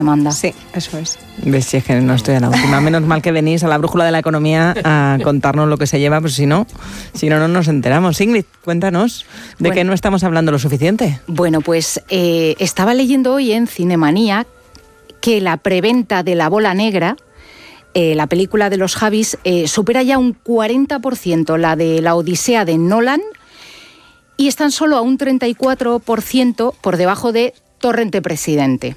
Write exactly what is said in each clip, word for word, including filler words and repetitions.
demanda. Sí, eso es. Ves, si es que no estoy a la última. Menos mal que venís a la Brújula de la Economía a contarnos lo que se lleva, pues si no, si no, no nos enteramos. Ingrid, cuéntanos, ¿de bueno, qué no estamos hablando lo suficiente? Bueno, pues eh, estaba leyendo hoy en Cinemanía que la preventa de La Bola Negra, eh, la película de los Javis, eh, supera ya un cuarenta por ciento la de La Odisea de Nolan y están solo a un treinta y cuatro por ciento por debajo de Torrente Presidente.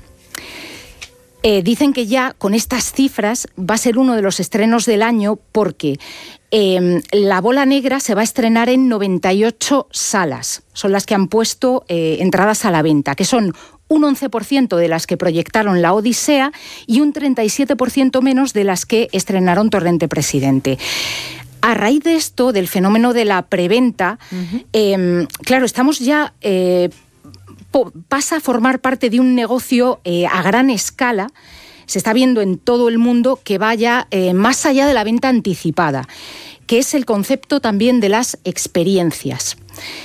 Eh, dicen que ya con estas cifras va a ser uno de los estrenos del año porque eh, La Bola Negra se va a estrenar en noventa y ocho salas. Son las que han puesto eh, entradas a la venta, que son un once por ciento de las que proyectaron La Odisea y un treinta y siete por ciento menos de las que estrenaron Torrente Presidente. A raíz de esto, del fenómeno de la preventa, uh-huh. eh, claro, estamos ya... Eh, pasa a formar parte de un negocio eh, a gran escala. Se está viendo en todo el mundo que vaya eh, más allá de la venta anticipada, que es el concepto también de las experiencias.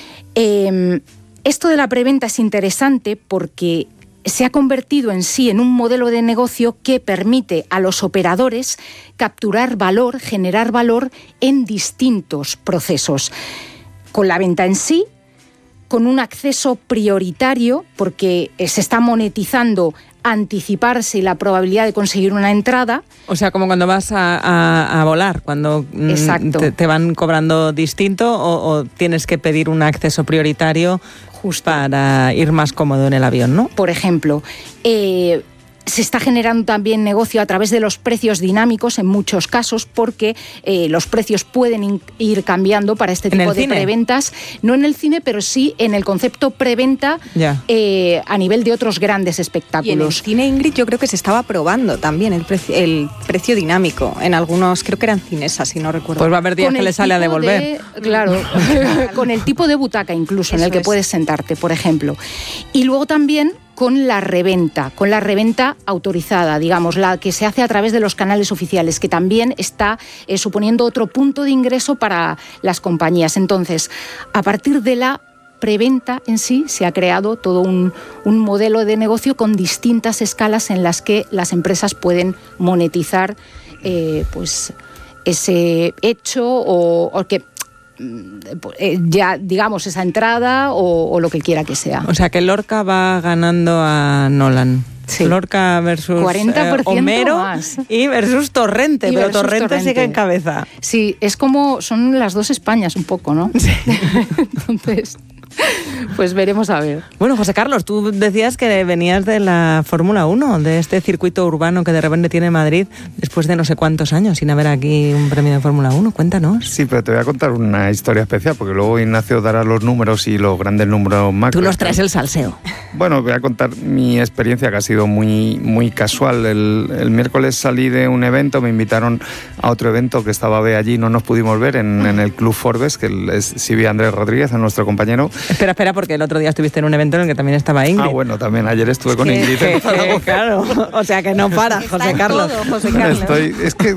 Eh, esto de la preventa es interesante porque se ha convertido en sí en un modelo de negocio que permite a los operadores capturar valor, generar valor en distintos procesos. Con la venta en sí, con un acceso prioritario, porque se está monetizando anticiparse y la probabilidad de conseguir una entrada. O sea, como cuando vas a, a, a volar, cuando te, te van cobrando distinto o, o tienes que pedir un acceso prioritario justo para ir más cómodo en el avión, ¿no? Por ejemplo, eh, se está generando también negocio a través de los precios dinámicos en muchos casos porque eh, los precios pueden in- ir cambiando para este tipo de cine? preventas. No en el cine, pero sí en el concepto preventa eh, a nivel de otros grandes espectáculos. Y en el cine, Ingrid, yo creo que se estaba probando también el, preci- el precio dinámico en algunos, creo que eran Cinesa, si no recuerdo. Pues va a haber días que le sale a devolver. De, claro, con el tipo de butaca incluso Eso en el que es. puedes sentarte, por ejemplo. Y luego también con la reventa, con la reventa autorizada, digamos, la que se hace a través de los canales oficiales, que también está eh, suponiendo otro punto de ingreso para las compañías. Entonces, a partir de la preventa en sí, se ha creado todo un, un modelo de negocio con distintas escalas en las que las empresas pueden monetizar eh, pues, ese hecho o, o que... ya digamos esa entrada o, o lo que quiera que sea. O sea que Lorca va ganando a Nolan. Sí. Lorca versus cuarenta por ciento eh, Homero más. Y versus Torrente, y pero versus Torrente, Torrente sigue en cabeza. Sí, es como son las dos Españas un poco, ¿no? Sí. Entonces, pues veremos a ver. Bueno, José Carlos, tú decías que venías de la Fórmula uno, de este circuito urbano que de repente tiene Madrid después de no sé cuántos años sin haber aquí un premio de Fórmula uno. Cuéntanos. Sí, pero te voy a contar una historia especial, porque luego Ignacio dará los números y los grandes números macro. Tú nos traes el salseo. Bueno, voy a contar mi experiencia, que ha sido muy, muy casual. El, el miércoles salí de un evento, me invitaron a otro evento que estaba B allí, no nos pudimos ver en, en el Club Forbes, que es Sibi Andrés Rodríguez, a nuestro compañero. Espera, espera, porque el otro día estuviste en un evento en el que también estaba Ingrid. Ah, bueno, también ayer estuve con que, Ingrid. Que, que, claro, o sea que no para, José Carlos. Todo, José Carlos. Estoy, es, que,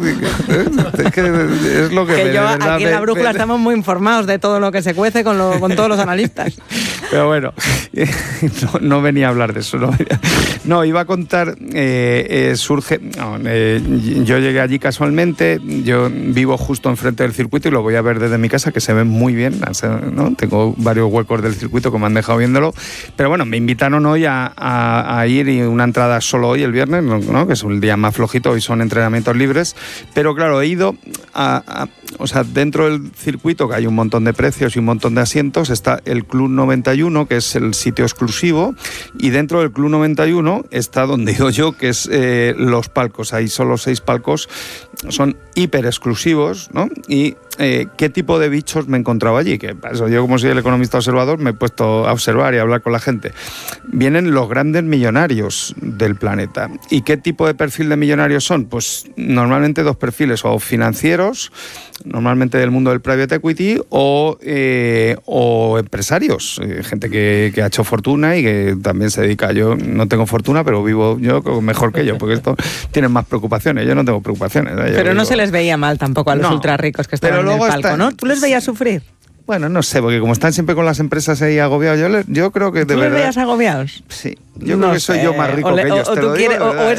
es que es lo que... que me, yo verdad, aquí en la brújula me, estamos muy informados de todo lo que se cuece con, lo, con todos los analistas. Pero bueno, no, no venía a hablar de eso. No, no iba a contar, eh, eh, surge... No, eh, yo llegué allí casualmente, yo vivo justo enfrente del circuito y lo voy a ver desde mi casa, que se ve muy bien, ¿no? Tengo varios huecos del circuito que me han dejado viéndolo, pero bueno, me invitaron hoy a, a, a ir, y una entrada solo hoy, el viernes, ¿no? Que es un día más flojito, hoy son entrenamientos libres, pero claro, he ido a, a... O sea, dentro del circuito, que hay un montón de precios y un montón de asientos, está el Club noventa y uno, que es el sitio exclusivo, y dentro del Club noventa y uno está donde he ido yo, que es eh, los palcos. Hay solo seis palcos, son hiper exclusivos, ¿no? Y eh, ¿qué tipo de bichos me he encontrado allí? Que eso, yo, como soy el economista observador, me he puesto a observar y a hablar con la gente. Vienen los grandes millonarios del planeta. ¿Y qué tipo de perfil de millonarios son? Pues normalmente dos perfiles, o financieros, normalmente del mundo del private equity, o, eh, o empresarios, eh, gente que, que ha hecho fortuna y que también se dedica. Yo no tengo fortuna, pero vivo yo mejor que yo, porque esto tienen más preocupaciones. Yo no tengo preocupaciones. ¿eh? Pero digo, no se les veía mal tampoco a los no, ultra ricos que estaban en el palco, está, ¿no? ¿Tú les veías sufrir? Bueno, no sé, porque como están siempre con las empresas ahí agobiados, yo, le, yo creo que de ¿Tú verdad... les veías agobiados? Sí, yo no creo que soy sé. yo más rico o le, que ellos, o, te o lo digo quieres, de verdad, o, o es